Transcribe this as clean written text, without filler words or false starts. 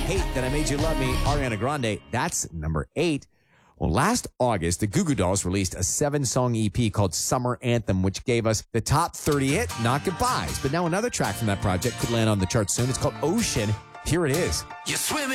Hate That I Made You Love Me, Ariana Grande. That's number 8. Well, last August, the Goo Goo Dolls released a 7-song EP called Summer Anthem, which gave us the top 30 hit, Not Goodbyes. But now another track from that project could land on the chart soon. It's called Ocean. Here it is. You're swimming